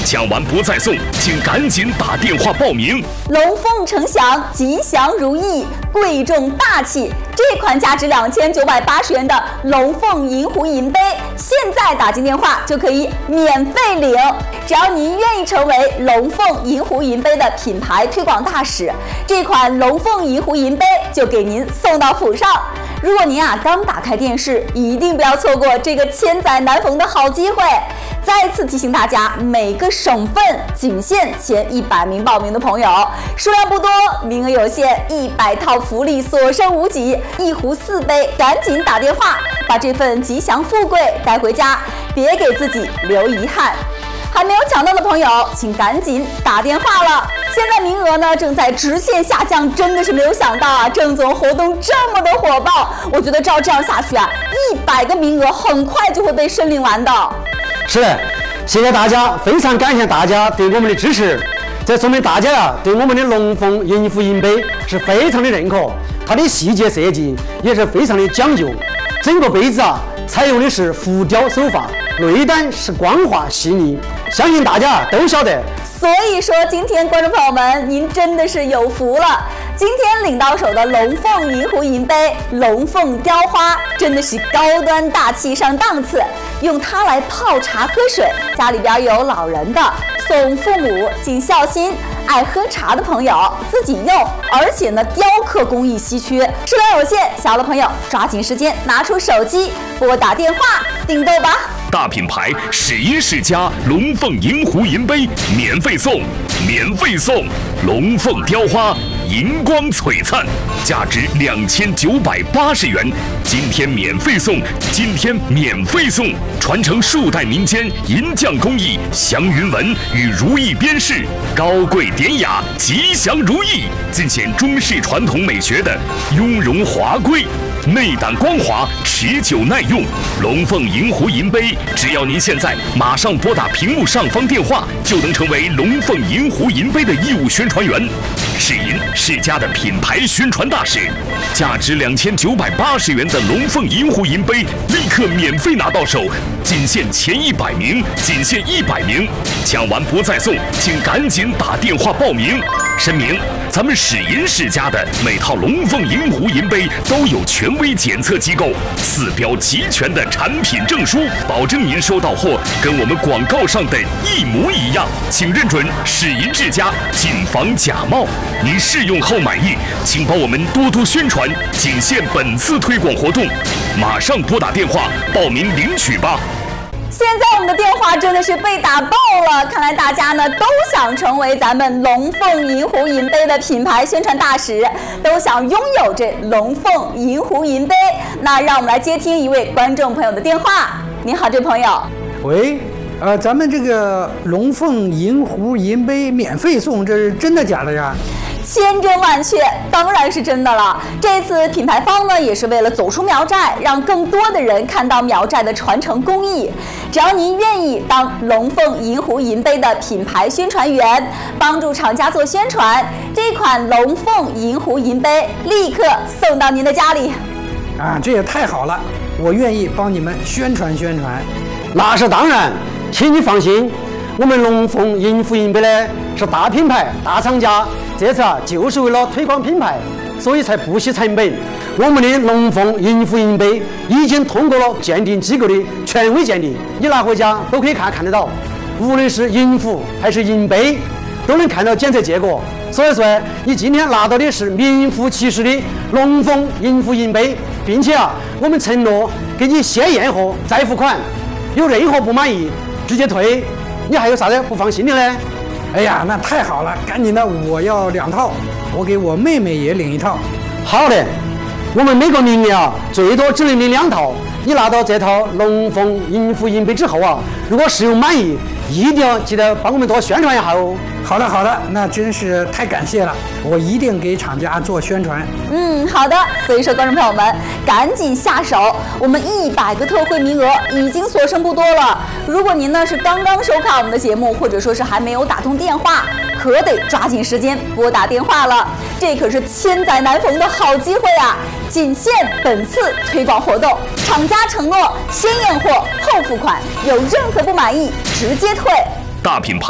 抢完不再送，请赶紧打电话报名。 龙凤呈祥，吉祥如意，贵重大气。这款价值2980元的龙凤银壶银杯，现在打进电话就可以免费领。只要您愿意成为龙凤银壶银杯的品牌推广大使，这款龙凤银壶银杯就给您送到府上。如果您刚打开电视，一定不要错过这个千载难逢的好机会。再次提醒大家，每个省份仅限前100名报名的朋友，数量不多，名额有限，100套福利所剩无几，1壶4杯，赶紧打电话，把这份吉祥富贵带回家，别给自己留遗憾。还没有抢到的朋友，请赶紧打电话了。现在名额呢正在直线下降，真的是没有想到郑总活动这么的火爆。我觉得照这样下去100个名额很快就会被申领完的。 是的，谢谢大家，非常感谢大家对我们的支持。这说明大家对我们的龙凤银壶银杯是非常的认可，它的细节设计也是非常的讲究。整个杯子采用的是浮雕手法，内胆是光滑细腻，相信大家都晓得。 所以说，今天观众朋友们，您真的是有福了。今天领到手的龙凤银壶银杯，龙凤雕花，真的是高端大气上档次。用它来泡茶喝水，家里边有老人的，送父母尽孝心；爱喝茶的朋友自己用，而且呢，雕刻工艺稀缺，数量有限，小的朋友抓紧时间拿出手机拨打电话订购吧。 大品牌世音世家龙凤银壶银杯免费送，免费送龙凤雕花银光璀璨，价值2980元，今天免费送，今天免费送，传承数代民间银匠工艺，祥云纹与如意边饰，高贵典雅，吉祥如意，尽显中式传统美学的雍容华贵。内胆光滑，持久耐用。龙凤银壶银杯，只要您现在马上拨打屏幕上方电话，就能成为龙凤银壶银杯的义务宣传员，世银世家的品牌宣传大使。价值2980元的龙凤银壶银杯，立刻免费拿到手，仅限前100名，仅限100名，抢完不再送，请赶紧打电话报名。声明：咱们世银世家的每套龙凤银壶银杯都有权威检测机构4标齐全的产品证书，保证您收到货跟我们广告上的一模一样，请认准世银世家，谨防假冒。您试用后满意，请帮我们多多宣传，仅限本次推广活动，马上拨打电话报名领取吧。 现在我们的电话真的是被打爆了，看来大家呢都想成为咱们龙凤银壶银杯的品牌宣传大使，都想拥有这龙凤银壶银杯。那让我们来接听一位观众朋友的电话。您好，这位朋友。 喂，咱们这个龙凤银壶银杯免费送，这是真的假的呀？ 千真万确，当然是真的了。这次品牌方呢，也是为了走出苗寨，让更多的人看到苗寨的传承工艺。只要您愿意当龙凤银壶银杯的品牌宣传员，帮助厂家做宣传，这款龙凤银壶银杯立刻送到您的家里。 这也太好了，我愿意帮你们宣传宣传。 那是当然，请你放心，我们龙凤银壶银杯呢是大品牌、大厂家。这次就是为了推广品牌，所以才不惜成本。我们的龙凤银壶银杯已经通过了鉴定机构的权威鉴定，你拿回家都可以看得到。无论是银壶还是银杯，都能看到检测结果。所以说，你今天拿到的是名副其实的龙凤银壶银杯，并且我们承诺给你先验货再付款，有任何不满意直接退。你还有啥子不放心的呢？ 哎呀，那太好了，赶紧的，我要2套，我给我妹妹也领1套。 好的，我们每个名额最多只能领2套。你拿到这套龙凤银壶银杯之后如果使用满意，一定要记得帮我们多宣传一下哦。 好的好的，那真是太感谢了，我一定给厂家做宣传。 好的，所以说观众朋友们赶紧下手，我们100个特惠名额已经所剩不多了。如果您呢是刚刚收看我们的节目，或者说是还没有打通电话，可得抓紧时间拨打电话了，这可是千载难逢的好机会仅限本次推广活动，厂家承诺先验货后付款，有任何不满意直接退。 大品牌